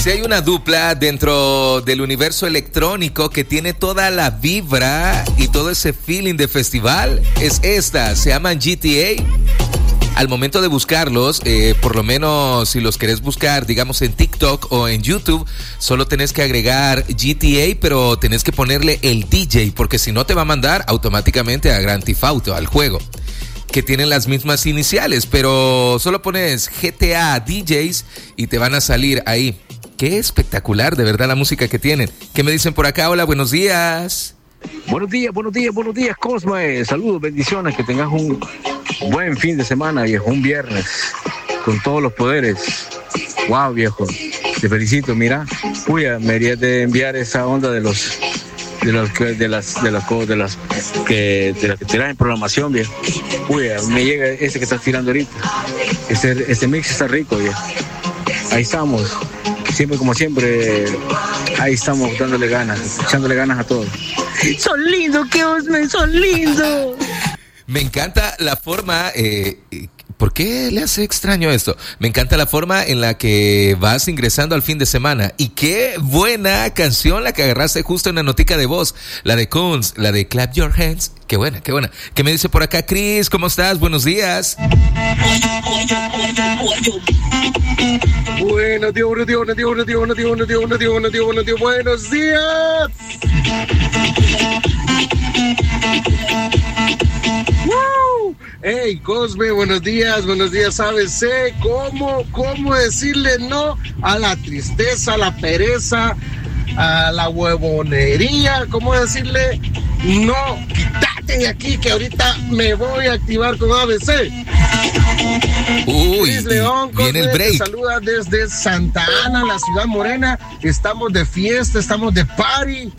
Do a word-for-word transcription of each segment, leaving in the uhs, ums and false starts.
Si hay una dupla dentro del universo electrónico que tiene toda la vibra y todo ese feeling de festival, es esta. Se llaman G T A. Al momento de buscarlos, eh, por lo menos si los querés buscar, digamos en TikTok o en YouTube, solo tenés que agregar G T A, pero tenés que ponerle el D J, porque si no te va a mandar automáticamente a Grand Theft Auto, al juego, que tienen las mismas iniciales, pero solo pones G T A D Js y te van a salir ahí. Qué espectacular, de verdad, la música que tienen. ¿Qué me dicen por acá? Hola, buenos días. Buenos días, buenos días, buenos días, Cosme. Saludos, bendiciones, que tengas un buen fin de semana, viejo, un viernes, con todos los poderes. Wow, viejo, te felicito, mira. Uy, me harías de enviar esa onda de los... de los que de las de las de las que de las que tiras en programación, viejo. Uy, me llega ese que estás tirando ahorita. Ese, ese mix está rico, viejo. Ahí estamos, siempre como siempre, ahí estamos dándole ganas, echándole ganas a todos. Son lindos, que Osme, son lindos. Me encanta la forma, eh, ¿por qué le hace extraño esto? Me encanta la forma en la que vas ingresando al fin de semana. Y qué buena canción la que agarraste justo en la notica de voz. La de Kunz, la de Clap Your Hands. Qué buena, qué buena. ¿Qué me dice por acá, Chris? ¿Cómo estás? Buenos días. Buenos días, buenos días, buenos días, buenos días, buenos días, buenos días, buenos días, buenos días, buenos días, buenos días. ¡Woo! Hey, Cosme, buenos días, buenos días, A B C. ¿Cómo, cómo decirle no a la tristeza, a la pereza, a la huevonería? ¿Cómo decirle no? Quítate de aquí, que ahorita me voy a activar con A B C. Uy, Luis León, viene el break. Te saluda desde Santa Ana, la ciudad morena. Estamos de fiesta, estamos de party.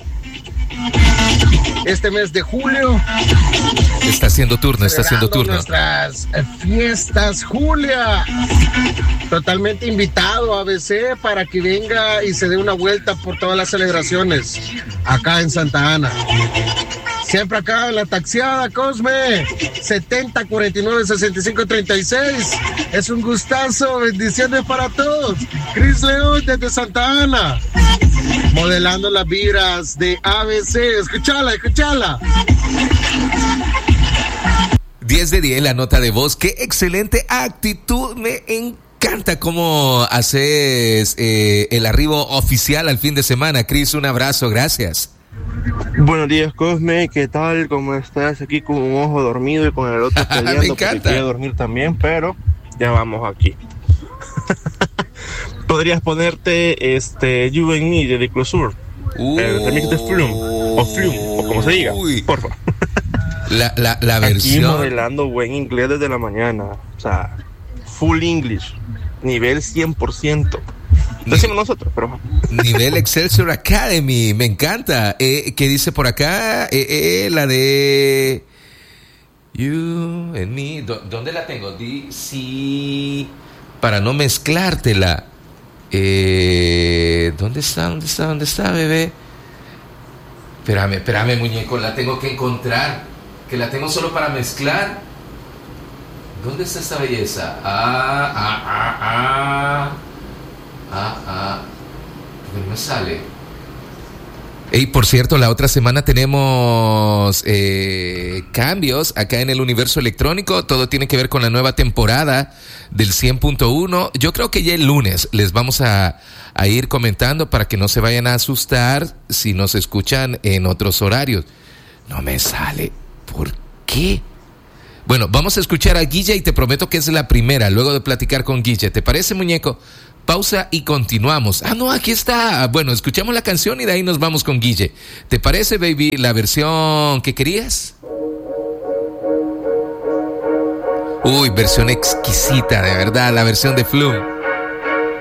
Este mes de julio está haciendo turno, está haciendo turno. Nuestras fiestas, Julia. Totalmente invitado a A B C para que venga y se dé una vuelta por todas las celebraciones acá en Santa Ana. Siempre acá en la taxiada, Cosme. setenta cuarenta y nueve sesenta y cinco treinta y seis. Es un gustazo, bendiciones para todos. Chris León desde Santa Ana, modelando las vibras de A B C. Escuchala, escuchala. diez de diez la nota de voz. Qué excelente actitud. Me encanta cómo haces eh, el arribo oficial al fin de semana. Chris, un abrazo, gracias. Buenos días, Cosme, ¿qué tal? ¿Cómo estás? Aquí con un ojo dormido y con el otro peleando. Me encanta. Porque quería dormir también, pero ya vamos aquí. Podrías ponerte este You and Me de The Closure, uh, el remix de Flume o Flume o como se diga, porfa. La, la, la versión. Aquí modelando buen inglés desde la mañana, o sea, full English, nivel cien por ciento. Decimos nosotros, pero nivel Excelsior Academy, me encanta. Eh, ¿Qué dice por acá? Eh, eh, la de You and Me. ¿Dónde la tengo? D C. Para no mezclártela. Eh, ¿Dónde está? ¿Dónde está? ¿Dónde está, bebé? Espérame, espérame, muñeco. La tengo que encontrar. Que la tengo solo para mezclar. ¿Dónde está esta belleza? Ah, ah, ah, ah. Ah, ah. No me sale. Y por cierto, la otra semana tenemos eh, cambios acá en el universo electrónico. Todo tiene que ver con la nueva temporada del cien punto uno. Yo creo que ya el lunes les vamos a, a ir comentando para que no se vayan a asustar si nos escuchan en otros horarios. No me sale. ¿Por qué? Bueno, vamos a escuchar a Guille y te prometo que es la primera, luego de platicar con Guille. ¿Te parece, muñeco? Pausa y continuamos. Ah, no, aquí está. Bueno, escuchamos la canción y de ahí nos vamos con Guille. ¿Te parece, baby, la versión que querías? Uy, versión exquisita, de verdad, la versión de Flume.